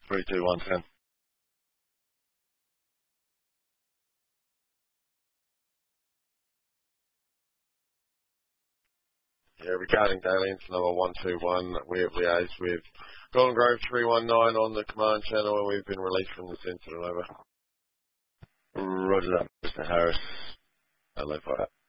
32110. Yeah, regarding daily incident number 121, we have liaised with Golden Grove 319 on the command channel, and we've been released from this incident. Over. Roger that, Mr. Harris. Hello, fire.